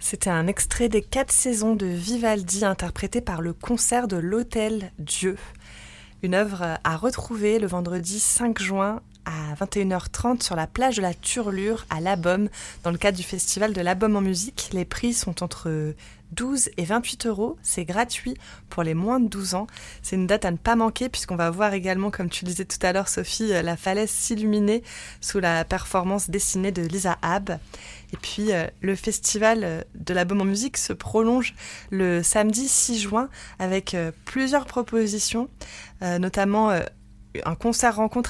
C'était un extrait des 4 saisons de Vivaldi interprété par le concert de l'Hôtel Dieu. Une œuvre à retrouver le vendredi 5 juin à 21h30 sur la plage de la Turlure à l'Abom dans le cadre du festival de l'Abom en musique. Les prix sont entre 12 et 28 €. C'est gratuit pour les moins de 12 ans. C'est une date à ne pas manquer puisqu'on va voir également, comme tu le disais tout à l'heure Sophie, la falaise s'illuminer sous la performance dessinée de Lisa Habb. Et puis le festival de l'Abom en musique se prolonge le samedi 6 juin avec plusieurs propositions, notamment un concert-rencontre